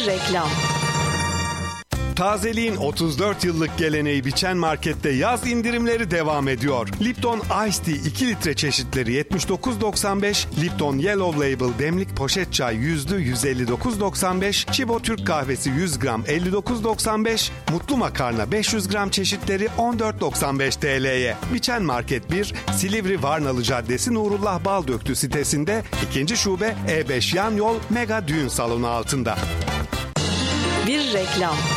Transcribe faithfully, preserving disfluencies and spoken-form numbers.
reklam. Tazeliğin otuz dört yıllık geleneği Biçen Market'te yaz indirimleri devam ediyor. Lipton Ice Tea iki litre çeşitleri yetmiş dokuz doksan beş, Lipton Yellow Label demlik poşet çay yüzlü yüz elli dokuz doksan beş, Chibo Türk kahvesi yüz gram elli dokuz doksan beş, Mutlu Makarna beş yüz gram çeşitleri on dört doksan beş T L'ye. Biçen Market bir, Silivri Varnalı Caddesi Nurullah Baldöktü sitesinde, ikinci şube E beş yan yol Mega Düğün Salonu altında. Bir reklam.